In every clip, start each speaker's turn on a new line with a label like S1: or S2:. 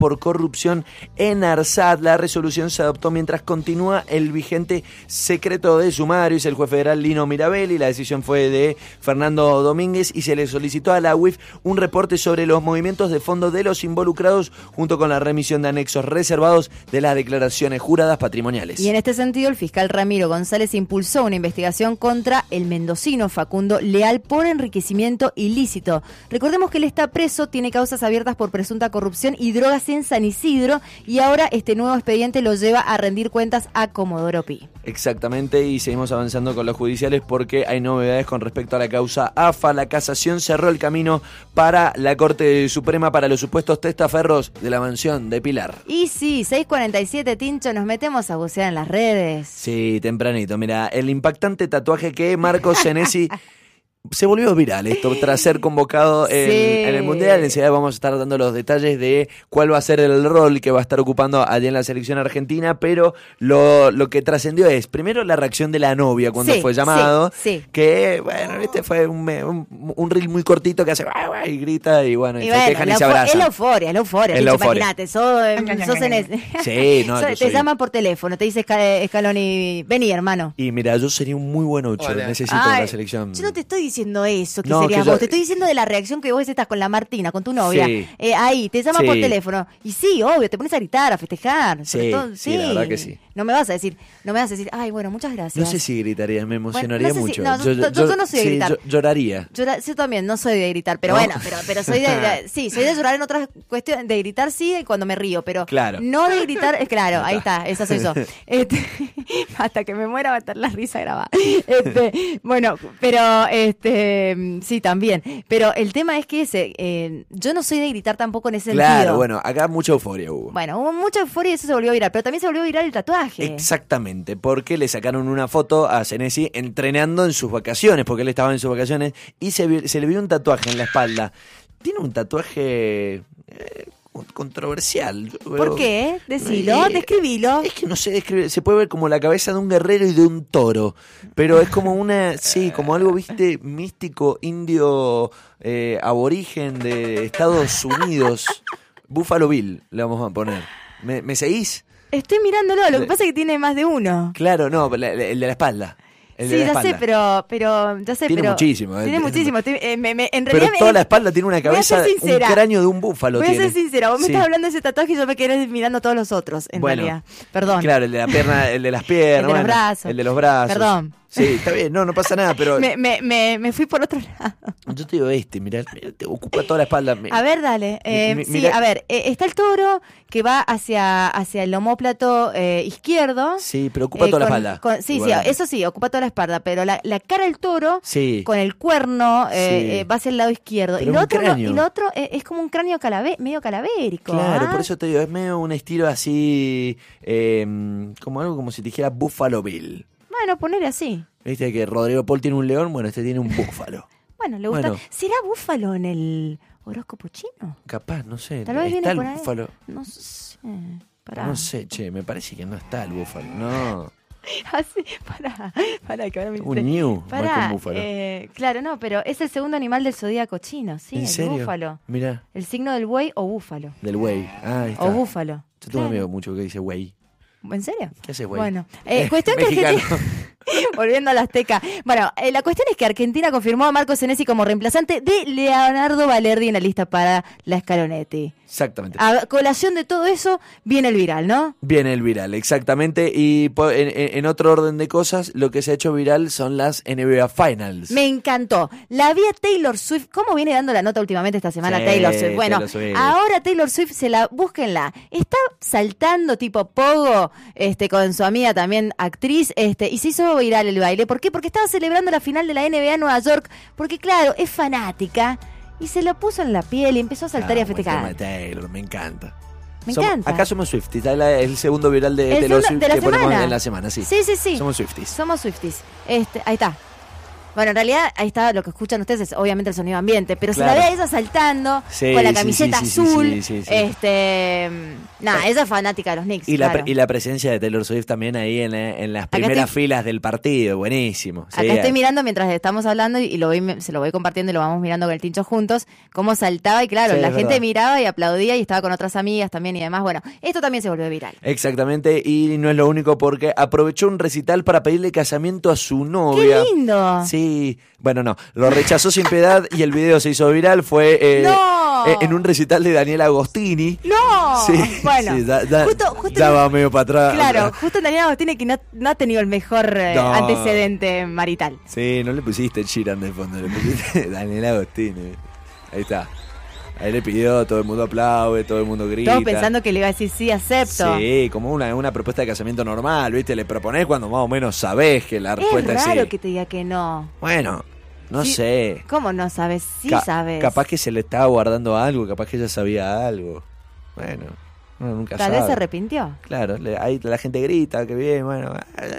S1: por corrupción en ARSAT. La resolución se adoptó mientras continúa el vigente secreto de sumario. Es el juez federal Lino Mirabelli. La decisión fue de Fernando Domínguez y se le solicitó a la UIF un reporte sobre los movimientos de fondo de los involucrados junto con la remisión de anexos reservados de las declaraciones juradas patrimoniales.
S2: Y en este sentido, el fiscal Ramiro González impulsó una investigación contra el mendocino Facundo Leal por enriquecimiento ilícito. Recordemos que él está preso, tiene causas abiertas por presunta corrupción y drogas en San Isidro, y ahora este nuevo expediente lo lleva a rendir cuentas a Comodoro Pi.
S1: Exactamente, y seguimos avanzando con los judiciales porque hay novedades con respecto a la causa AFA. La casación cerró el camino para la Corte Suprema para los supuestos testaferros de la mansión de Pilar.
S2: Y sí, 6:47, Tincho, nos metemos a bucear en las redes.
S1: Sí, tempranito. Mira, el impactante tatuaje que Marco Senesi se volvió viral esto tras ser convocado en el Mundial. Enseguida vamos a estar dando los detalles de cuál va a ser el rol que va a estar ocupando allí en la selección argentina, pero lo que trascendió es primero la reacción de la novia cuando fue llamado, que bueno, este fue un reel muy cortito que hace y grita y bueno, y festejan y se abrazan.
S2: Es la euforia, imagínate, sos
S1: sí, no,
S2: te llaman por teléfono, te dice Scaloni, vení hermano.
S1: Y mira, yo sería un muy buen 8, necesito la selección.
S2: Yo no te estoy diciendo eso, que serías vos. Te estoy diciendo de la reacción que vos estás con la Martina, con tu novia. Sí. Ahí, te llaman por teléfono. Y sí, obvio, te pones a gritar, a festejar.
S1: Sí, la verdad que sí.
S2: No me vas a decir, ay, bueno, muchas gracias.
S1: No sé si gritaría, me emocionaría mucho.
S2: Yo no soy de gritar.
S1: Lloraría.
S2: Yo también no soy de gritar, pero bueno, pero soy soy de llorar en otras cuestiones, de gritar sí cuando me río, pero no de gritar, claro, ahí está, esa soy yo. Hasta que me muera va a estar la risa grabada. Bueno, pero sí, también. Pero el tema es que yo no soy de gritar tampoco en ese sentido.
S1: Claro, bueno, acá mucha euforia hubo.
S2: Bueno, hubo mucha euforia y eso se volvió viral, pero también se volvió viral el tatuaje.
S1: Exactamente, porque le sacaron una foto a Senesi entrenando en sus vacaciones, porque él estaba en sus vacaciones, y se le vio un tatuaje en la espalda. Tiene un tatuaje controversial.
S2: ¿Por qué? Decilo, describilo.
S1: Es que no sé describir, se puede ver como la cabeza de un guerrero y de un toro, pero es como como algo, viste, místico, indio, aborigen de Estados Unidos. Buffalo Bill, le vamos a poner. ¿Me seguís?
S2: Estoy mirándolo, lo que pasa es que tiene más de uno.
S1: Claro, no, el de la espalda.
S2: Sí, ya sé, pero
S1: tiene muchísimo.
S2: Tiene muchísimo. En realidad,
S1: pero toda la espalda tiene una cabeza, un cráneo de un búfalo.
S2: Voy a ser sincera, vos me estás hablando de ese tatuaje y yo me quedé mirando todos los otros, en realidad. Perdón.
S1: Claro, el de la pierna, el de las piernas.
S2: El de los brazos.
S1: El de los brazos.
S2: Perdón.
S1: Sí, está bien, no pasa nada, pero...
S2: Me fui por otro lado.
S1: Yo te digo mirá, te ocupa toda la espalda.
S2: A ver, dale. A ver, está el toro que va hacia el omóplato izquierdo.
S1: Sí, pero ocupa toda la espalda.
S2: Eso sí, ocupa toda la espalda, pero la cara del toro, con el cuerno, va hacia el lado izquierdo.
S1: Pero
S2: y lo otro es como un cráneo medio calavérico.
S1: Claro, por eso te digo, es medio un estilo así, como algo como si te dijera Buffalo Bill.
S2: Bueno, ponerle así.
S1: Viste que Rodrigo Paul tiene un león, bueno, este tiene un búfalo.
S2: Bueno, le gusta. Bueno. ¿Será búfalo en el horóscopo chino?
S1: Capaz, no sé.
S2: Tal vez
S1: ¿Está
S2: viene
S1: el
S2: por ahí?
S1: Búfalo?
S2: No sé. Pará.
S1: No sé, me parece que no está el búfalo. No.
S2: Así, pará, que ahora me
S1: un ñu, más que un búfalo.
S2: Claro, no, pero es el segundo animal del zodíaco chino, sí,
S1: ¿En serio?
S2: Búfalo.
S1: Mirá.
S2: El signo del buey o búfalo.
S1: Del buey, ahí está.
S2: O búfalo.
S1: Yo tengo un amigo mucho que dice buey.
S2: ¿En serio?
S1: ¿Qué hace, güey?
S2: Bueno, cuestión que Argentina... Volviendo a la Azteca. Bueno, la cuestión es que Argentina confirmó a Marco Senesi como reemplazante de Leonardo Balerdi en la lista para la Scalonetti.
S1: Exactamente.
S2: A colación de todo eso, viene el viral, ¿no?
S1: Viene el viral, exactamente. Y en otro orden de cosas, lo que se ha hecho viral son las NBA Finals.
S2: Me encantó. La vi a Taylor Swift. ¿Cómo viene dando la nota últimamente esta semana Taylor Swift? Bueno, ahora Taylor Swift, búsquenla. Está saltando tipo pogo, con su amiga también actriz, y se hizo viral el baile. ¿Por qué? Porque estaba celebrando la final de la NBA en Nueva York, porque claro, es fanática. Y se lo puso en la piel y empezó a saltar y a festejar.
S1: Taylor, me encanta.
S2: Me encanta.
S1: Acá somos Swifties, el segundo viral de los Swift que ponemos en la semana, sí.
S2: Sí.
S1: Somos Swifties.
S2: Somos Swifties. Ahí está. Bueno, en realidad ahí está lo que escuchan ustedes, es obviamente el sonido ambiente, pero
S1: claro.
S2: se la ve a ella saltando con la camiseta azul. Sí. Nada, ella es fanática de los Knicks.
S1: Y la presencia de Taylor Swift también ahí en las primeras filas del partido, buenísimo.
S2: Acá estoy mirando mientras estamos hablando y se lo voy compartiendo y lo vamos mirando con el Tincho juntos, cómo saltaba y claro, la gente miraba y aplaudía y estaba con otras amigas también y demás. Bueno, esto también se volvió viral.
S1: Exactamente, y no es lo único porque aprovechó un recital para pedirle casamiento a su novia.
S2: ¡Qué lindo!
S1: Sí, bueno, no, lo rechazó sin piedad y el video se hizo viral, fue en un recital de Daniel Agostini.
S2: ¡No!
S1: Sí,
S2: bueno,
S1: sí,
S2: justo
S1: ya va medio para atrás.
S2: Claro, justo en Daniel Agostini que no ha tenido el mejor antecedente marital.
S1: Sí, no le pusiste Chiran de fondo, le pusiste Daniel Agostini. Ahí está. Ahí le pidió, todo el mundo aplaude, todo el mundo grita.
S2: Todos pensando que le iba a decir sí, acepto.
S1: Sí, como una propuesta de casamiento normal, ¿viste? Le proponés cuando más o menos sabés que la respuesta es sí.
S2: Es raro que te diga que no.
S1: Bueno, no sé.
S2: ¿Cómo no sabes? Sí sabes.
S1: Capaz que se le estaba guardando algo, capaz que ella sabía algo. Bueno, uno nunca sabe.
S2: Tal vez se arrepintió.
S1: Claro, ahí la gente grita, que bien, bueno.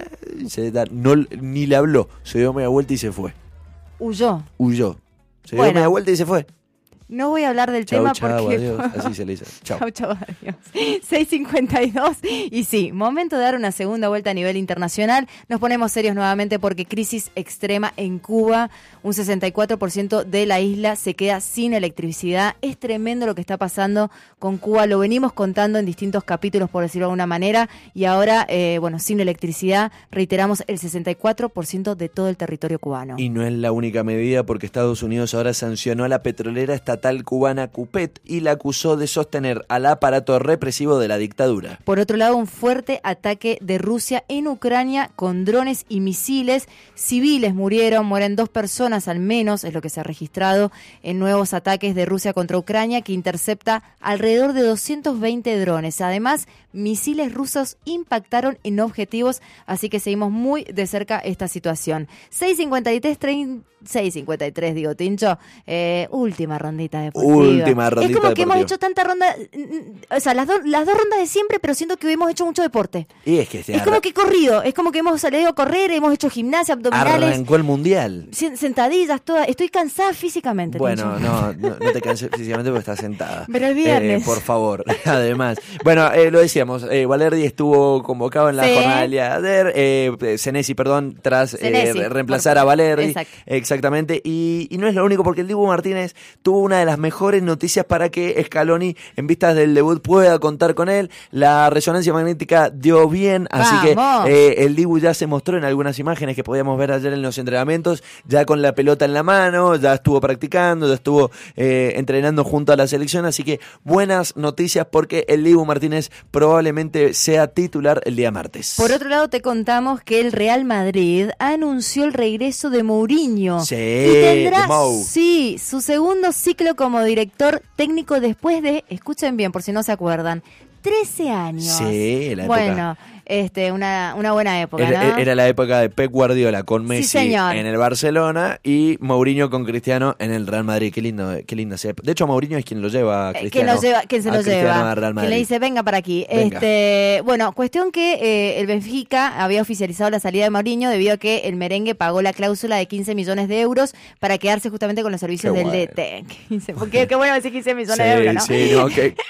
S1: Ni le habló, se dio media vuelta y se fue.
S2: Huyó.
S1: Se dio media vuelta y se fue.
S2: No voy a hablar del tema porque...
S1: Adiós. Así se le dice. Chau,
S2: adiós. 6:52. Y sí, momento de dar una segunda vuelta a nivel internacional. Nos ponemos serios nuevamente porque crisis extrema en Cuba. Un 64% de la isla se queda sin electricidad. Es tremendo lo que está pasando con Cuba. Lo venimos contando en distintos capítulos, por decirlo de alguna manera. Y ahora, sin electricidad, reiteramos, el 64% de todo el territorio cubano.
S1: Y no es la única medida porque Estados Unidos ahora sancionó a la petrolera estatal cubana Cupet y la acusó de sostener al aparato represivo de la dictadura.
S2: Por otro lado, un fuerte ataque de Rusia en Ucrania con drones y misiles. Civiles mueren 2 personas al menos, es lo que se ha registrado en nuevos ataques de Rusia contra Ucrania, que intercepta alrededor de 220 drones. Además, misiles rusos impactaron en objetivos, así que seguimos muy de cerca esta situación. 6:53, digo, Tincho. Última rondita deportiva. Es como que hemos hecho tanta ronda, o sea, las dos rondas de siempre, pero siento que hemos hecho mucho deporte.
S1: Y es que
S2: como que corrido, es como que hemos salido a correr, hemos hecho gimnasia, abdominales.
S1: Arrancó el mundial.
S2: Sentadillas, todas. Estoy cansada físicamente.
S1: Bueno, no te canses físicamente porque estás sentada.
S2: Pero el viernes.
S1: Por favor, además. Bueno, lo decíamos, Valerdi estuvo convocado en la jornada del día de ayer, Senesi, tras reemplazar a Valerdi. Exactamente, y no es lo único porque el Dibu Martínez tuvo una de las mejores noticias para que Scaloni, en vistas del debut, pueda contar con él. La resonancia magnética dio bien, así que el Dibu ya se mostró en algunas imágenes que podíamos ver ayer en los entrenamientos, ya con la pelota en la mano, ya estuvo practicando, ya estuvo entrenando junto a la selección, así que buenas noticias porque el Dibu Martínez probablemente sea titular el día martes.
S2: Por otro lado, te contamos que el Real Madrid anunció el regreso de Mourinho.
S1: Sí,
S2: y tendrá su segundo ciclo como director técnico después de, escuchen bien por si no se acuerdan, 13 años.
S1: Sí, la época.
S2: Bueno, una buena época, ¿no?
S1: Era la época de Pep Guardiola con Messi en el Barcelona y Mourinho con Cristiano en el Real Madrid. Qué lindo. De hecho, Mourinho es quien lo lleva a Cristiano.
S2: ¿Quién se lo lleva? Quien le dice, venga para aquí.
S1: Venga.
S2: Bueno, cuestión que el Benfica había oficializado la salida de Mourinho debido a que el merengue pagó la cláusula de 15 millones de euros para quedarse justamente con los servicios del DT. Qué bueno decir 15 millones de euros, ¿no?
S1: Sí, no,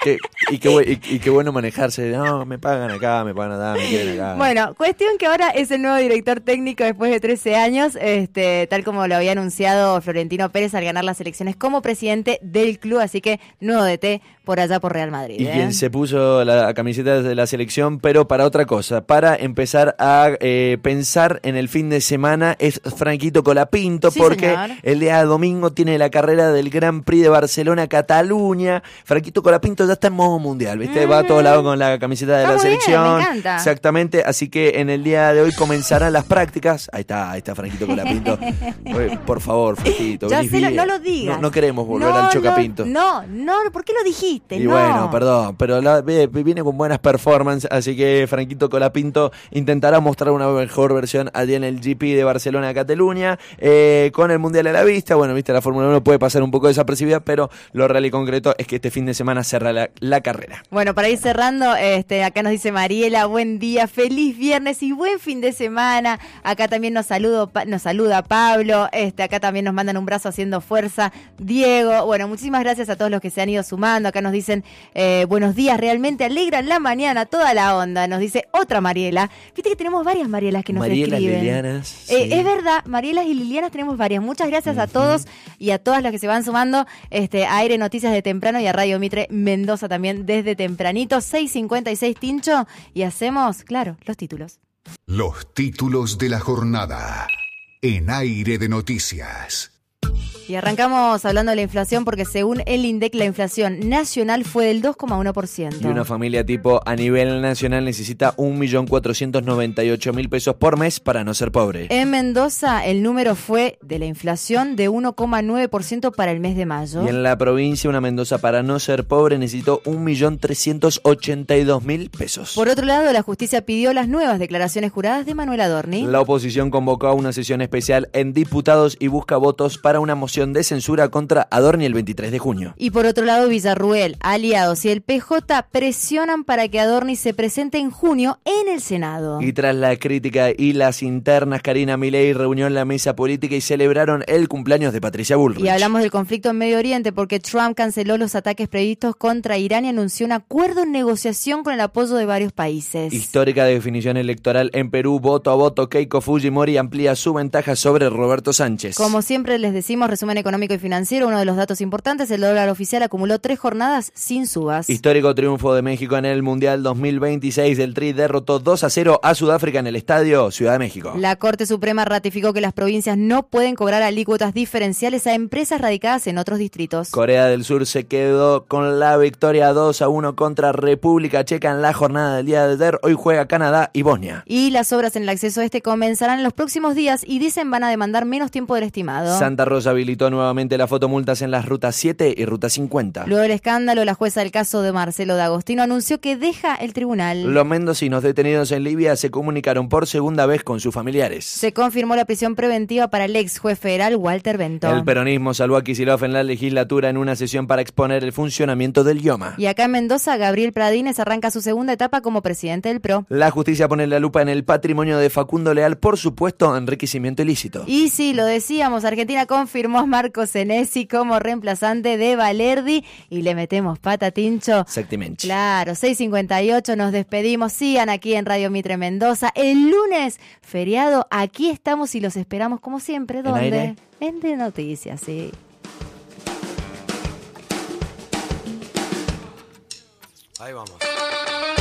S1: qué bueno manejarse. No, me pagan acá, me pagan allá, me quieren acá.
S2: Bueno, cuestión que ahora es el nuevo director técnico después de 13 años, tal como lo había anunciado Florentino Pérez al ganar las elecciones como presidente del club, así que nuevo DT por allá por Real Madrid.
S1: Y quien se puso la camiseta de la selección, pero para otra cosa, para empezar a pensar en el fin de semana, es Franquito Colapinto, sí, porque señor. El día domingo tiene la carrera del Gran Prix de Barcelona-Cataluña. Franquito Colapinto ya está en modo mundial, ¿viste? Va a todos lados con la camiseta de la selección.
S2: Bien, me encanta.
S1: Exactamente, así que en el día de hoy comenzarán las prácticas. Ahí está Franquito Colapinto. Por favor, Franquito.
S2: Ya sé, no lo digas.
S1: No queremos volver al Chocapinto.
S2: No, ¿por qué lo dijiste?
S1: Y bueno, perdón, pero viene con buenas performances, así que Franquito Colapinto intentará mostrar una mejor versión allí en el GP de Barcelona-Cataluña, con el Mundial a la vista. Bueno, viste, la Fórmula 1 puede pasar un poco desapercibida, pero lo real y concreto es que este fin de semana cerra la carrera.
S2: Bueno, para ir cerrando, acá nos dice Mariela, buen día, feliz viernes y buen fin de semana. Acá también nos saluda Pablo, acá también nos mandan un brazo haciendo fuerza, Diego. Bueno, muchísimas gracias a todos los que se han ido sumando. Acá nos dicen, buenos días, realmente alegran la mañana, toda la onda. Nos dice otra Mariela. Viste que tenemos varias Marielas que nos escriben.
S1: Lilianas. Sí.
S2: Es verdad, Marielas y Lilianas tenemos varias. Muchas gracias a todos y a todas las que se van sumando a Aire Noticias de temprano y a Radio Mitre Mendoza también desde tempranito. 6:56 Tincho y hacemos, claro, los títulos.
S3: Los títulos de la jornada en Aire de Noticias.
S2: Y arrancamos hablando de la inflación porque según el INDEC la inflación nacional fue del 2,1%.
S1: Y una familia tipo a nivel nacional necesita 1.498.000 pesos por mes para no ser pobre.
S2: En Mendoza el número fue de la inflación de 1,9% para el mes de mayo.
S1: Y en la provincia una Mendoza para no ser pobre necesitó 1.382.000 pesos.
S2: Por otro lado, la justicia pidió las nuevas declaraciones juradas de Manuel Adorni.
S1: La oposición convocó a una sesión especial en diputados y busca votos para una moción de censura contra Adorni el 23 de junio.
S2: Y por otro lado, Villarruel, aliados y el PJ presionan para que Adorni se presente en junio en el Senado.
S1: Y tras la crítica y las internas, Karina Milei reunió en la mesa política y celebraron el cumpleaños de Patricia Bullrich.
S2: Y hablamos del conflicto en Medio Oriente porque Trump canceló los ataques previstos contra Irán y anunció un acuerdo en negociación con el apoyo de varios países.
S1: Histórica definición electoral en Perú, voto a voto, Keiko Fujimori amplía su ventaja sobre Roberto Sánchez.
S2: Como siempre les decimos, resumen económico y financiero, uno de los datos importantes, el dólar oficial acumuló 3 jornadas sin subas.
S1: Histórico triunfo de México en el Mundial 2026, el Tri derrotó 2-0 a Sudáfrica en el estadio Ciudad de México.
S2: La Corte Suprema ratificó que las provincias no pueden cobrar alícuotas diferenciales a empresas radicadas en otros distritos.
S1: Corea del Sur se quedó con la victoria 2-1 contra República Checa en la jornada del día de ayer. Hoy juega Canadá y Bosnia.
S2: Y las obras en el acceso comenzarán en los próximos días y dicen van a demandar menos tiempo del estimado.
S1: Santa Rosa habilitó nuevamente las fotomultas en las rutas 7 y ruta 50.
S2: Luego del escándalo, la jueza del caso de Marcelo D'Agostino anunció que deja el tribunal.
S1: Los mendocinos detenidos en Libia se comunicaron por segunda vez con sus familiares.
S2: Se confirmó la prisión preventiva para el ex juez federal Walter Bento.
S1: El peronismo salvó a Kicillof en la legislatura en una sesión para exponer el funcionamiento del IOMA.
S2: Y acá en Mendoza, Gabriel Pradines arranca su segunda etapa como presidente del PRO.
S1: La justicia pone la lupa en el patrimonio de Facundo Leal por supuesto enriquecimiento ilícito.
S2: Y sí, lo decíamos, Argentina confirmó a Marco Senesi como reemplazante de Valerdi y le metemos pata, Tincho.
S1: Exactamente.
S2: Claro, 6:58, nos despedimos. Sigan aquí en Radio Mitre Mendoza. El lunes, feriado, aquí estamos y los esperamos como siempre. ¿Dónde? En De Noticias, sí.
S1: Ahí vamos.